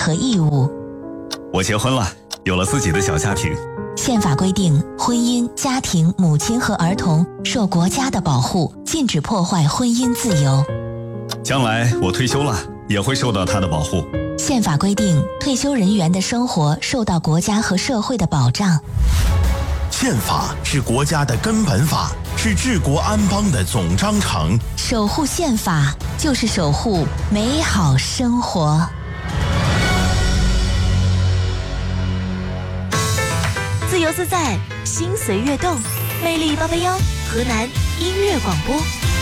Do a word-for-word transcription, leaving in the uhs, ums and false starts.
和义务。 我结婚了，有了自己的小家庭。 宪法规定，婚姻、家庭、母亲和儿童受国家的保护，禁止破坏婚姻自由。 将来我退休了，也会受到他的保护。 宪法规定，退休人员的生活受到国家和社会的保障。 宪法是国家的根本法，是治国安邦的总章程。 守护宪法，就是守护美好生活。 自由自在，心随悦动，魅力八八幺，河南音乐广播。